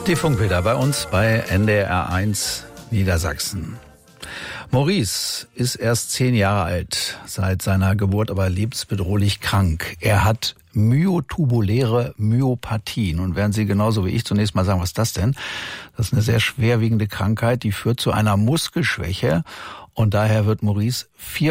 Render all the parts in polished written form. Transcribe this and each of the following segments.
Die Funkbilder bei uns bei NDR1 Niedersachsen. Maurice ist erst 10 Jahre alt, seit seiner Geburt aber lebensbedrohlich krank. Er hat myotubuläre Myopathie. Nun werden Sie genauso wie ich zunächst mal sagen, was ist das denn? Das ist eine sehr schwerwiegende Krankheit, die führt zu einer Muskelschwäche. Und daher wird Maurice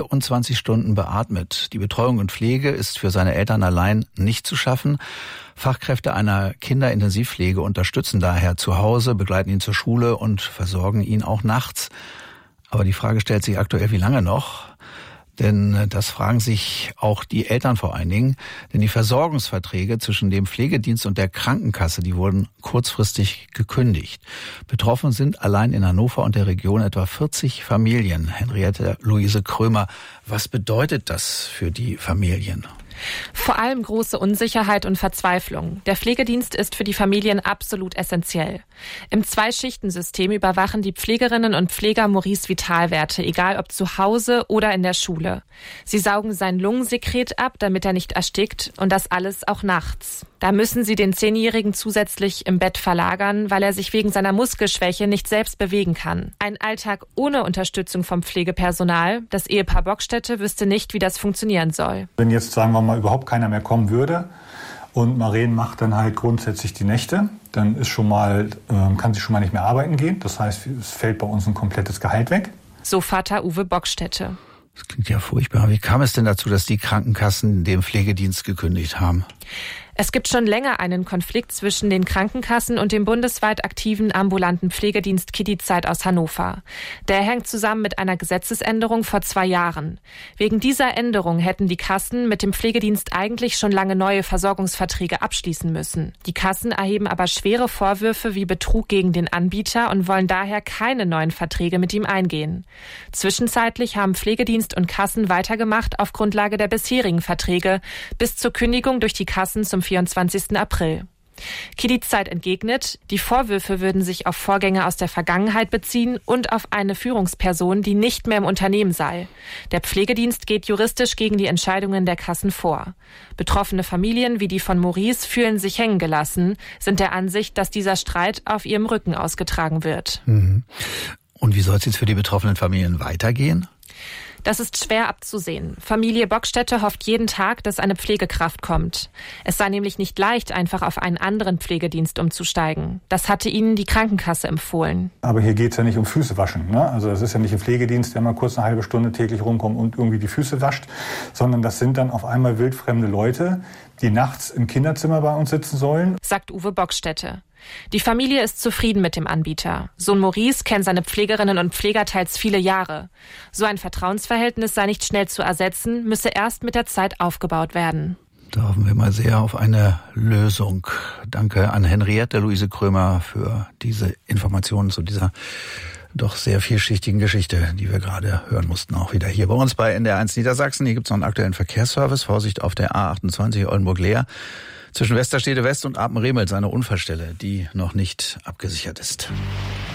24 Stunden beatmet. Die Betreuung und Pflege ist für seine Eltern allein nicht zu schaffen. Fachkräfte einer Kinderintensivpflege unterstützen daher zu Hause, begleiten ihn zur Schule und versorgen ihn auch nachts. Aber die Frage stellt sich aktuell, wie lange noch? Denn das fragen sich auch die Eltern vor allen Dingen. Denn die Versorgungsverträge zwischen dem Pflegedienst und der Krankenkasse, die wurden kurzfristig gekündigt. Betroffen sind allein in Hannover und der Region etwa 40 Familien. Henriette Luise Krömer, was bedeutet das für die Familien? Vor allem große Unsicherheit und Verzweiflung. Der Pflegedienst ist für die Familien absolut essentiell. Im 2-Schichten-System überwachen die Pflegerinnen und Pfleger Maurice Vitalwerte, egal ob zu Hause oder in der Schule. Sie saugen sein Lungensekret ab, damit er nicht erstickt, und das alles auch nachts. Da müssen sie den 10-Jährigen zusätzlich im Bett verlagern, weil er sich wegen seiner Muskelschwäche nicht selbst bewegen kann. Ein Alltag ohne Unterstützung vom Pflegepersonal. Das Ehepaar Bockstätte wüsste nicht, wie das funktionieren soll. Wenn jetzt, sagen wir mal, überhaupt keiner mehr kommen würde und Maren macht dann halt grundsätzlich die Nächte, dann ist schon mal, kann sie schon mal nicht mehr arbeiten gehen. Das heißt, es fällt bei uns ein komplettes Gehalt weg. So Vater Uwe Bockstätte. Das klingt ja furchtbar. Wie kam es denn dazu, dass die Krankenkassen den Pflegedienst gekündigt haben? Es gibt schon länger einen Konflikt zwischen den Krankenkassen und dem bundesweit aktiven ambulanten Pflegedienst Kiddi-Zeit aus Hannover. Der hängt zusammen mit einer Gesetzesänderung vor 2 Jahren. Wegen dieser Änderung hätten die Kassen mit dem Pflegedienst eigentlich schon lange neue Versorgungsverträge abschließen müssen. Die Kassen erheben aber schwere Vorwürfe wie Betrug gegen den Anbieter und wollen daher keine neuen Verträge mit ihm eingehen. Zwischenzeitlich haben Pflegedienst und Kassen weitergemacht auf Grundlage der bisherigen Verträge bis zur Kündigung durch die Kassen zum 24. April. Kiddi-Zeit entgegnet, die Vorwürfe würden sich auf Vorgänge aus der Vergangenheit beziehen und auf eine Führungsperson, die nicht mehr im Unternehmen sei. Der Pflegedienst geht juristisch gegen die Entscheidungen der Kassen vor. Betroffene Familien wie die von Maurice fühlen sich hängen gelassen, sind der Ansicht, dass dieser Streit auf ihrem Rücken ausgetragen wird. Und wie soll es jetzt für die betroffenen Familien weitergehen? Das ist schwer abzusehen. Familie Bockstätte hofft jeden Tag, dass eine Pflegekraft kommt. Es sei nämlich nicht leicht, einfach auf einen anderen Pflegedienst umzusteigen. Das hatte ihnen die Krankenkasse empfohlen. Aber hier geht es ja nicht um Füße waschen, ne? Also es ist ja nicht ein Pflegedienst, der mal kurz eine halbe Stunde täglich rumkommt und irgendwie die Füße wascht, sondern das sind dann auf einmal wildfremde Leute, die nachts im Kinderzimmer bei uns sitzen sollen. Sagt Uwe Bockstätte. Die Familie ist zufrieden mit dem Anbieter. Sohn Maurice kennt seine Pflegerinnen und Pfleger teils viele Jahre. So ein Vertrauensverhältnis sei nicht schnell zu ersetzen, müsse erst mit der Zeit aufgebaut werden. Da hoffen wir mal sehr auf eine Lösung. Danke an Henriette Luise Krömer für diese Informationen zu dieser doch sehr vielschichtigen Geschichte, die wir gerade hören mussten, auch wieder hier bei uns bei NDR1 Niedersachsen. Hier gibt es noch einen aktuellen Verkehrsservice. Vorsicht auf der A28 Oldenburg-Leer. Zwischen Westerstede West und Apen-Remelt eine Unfallstelle, die noch nicht abgesichert ist.